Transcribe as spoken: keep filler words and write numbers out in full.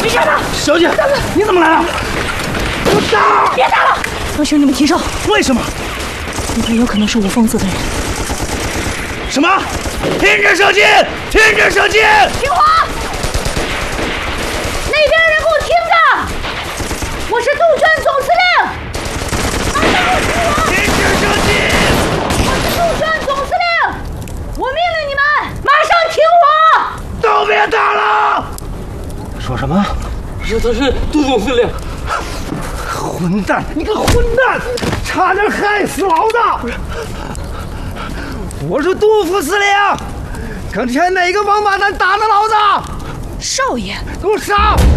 别杀他！ 小姐，你怎么来了？不打！ 别打了！我请你们停手。 为什么？ 那边有可能是五凤寺的人。 什么？停止射击！停止射击！ 听话！那边的人给我听着！我是杜鹃总司令。马上给我听我！ 停止射击！ 我是杜鹃总司令，我命令你们马上停火！ 都别打了！说什么？ 说他是杜总司令。 混蛋！你个混蛋！差点害死老子！我是杜副司令，刚才哪个王八蛋打的老子？ 少爷， 给我杀！